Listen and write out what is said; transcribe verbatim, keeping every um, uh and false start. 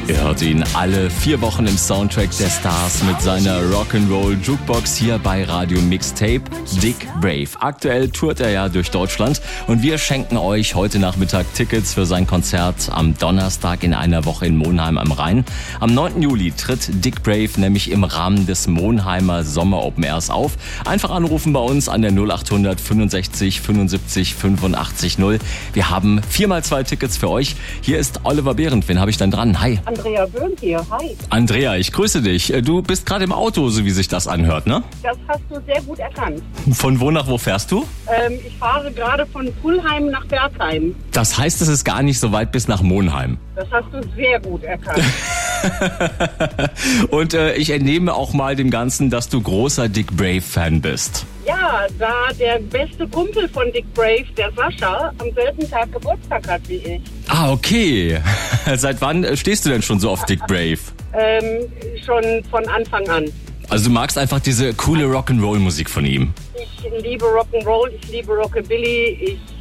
Ihr hört ihn alle vier Wochen im Soundtrack der Stars mit seiner Rock'n'Roll Jukebox hier bei Radio Mixtape. Dick Brave. Aktuell tourt er ja durch Deutschland und wir schenken euch heute Nachmittag Tickets für sein Konzert am Donnerstag in einer Woche in Monheim am Rhein. Am neunten Juli tritt Dick Brave nämlich im Rahmen des Monheimer Sommer Open Airs auf. Einfach anrufen bei uns an der null acht hundert fünfundsechzig fünfundsiebzig fünfundachtzig null. Wir haben viermal zwei Tickets für euch. Hier ist Oliver Behrendt. Wen habe ich denn dran? Hi. Andrea Böhm hier, hi. Andrea, ich grüße dich. Du bist gerade im Auto, so wie sich das anhört, ne? Das hast du sehr gut erkannt. Von wo nach wo fährst du? Ähm, ich fahre gerade von Pulheim nach Bergheim. Das heißt, es ist gar nicht so weit bis nach Monheim. Das hast du sehr gut erkannt. Und äh, ich entnehme auch mal dem Ganzen, dass du großer Dick Brave-Fan bist. Ja, da der beste Kumpel von Dick Brave, der Sascha, am selben Tag Geburtstag hat wie ich. Ah, okay. Seit wann äh, stehst du denn schon so auf Dick Brave? Ähm, schon von Anfang an. Also du magst einfach diese coole Rock'n'Roll-Musik von ihm. Ich liebe Rock'n'Roll, ich liebe Rockabilly, ich